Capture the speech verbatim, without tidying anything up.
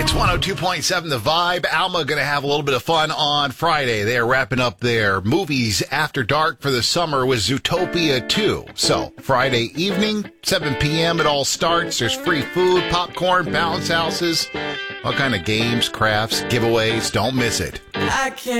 It's one oh two point seven The Vibe. Alma going to have a little bit of fun on Friday. They are wrapping up their movies after dark for the summer with Zootopia two. So, Friday evening, seven p.m. it all starts. There's free food, popcorn, bounce houses, all kind of games, crafts, giveaways. Don't miss it. I can't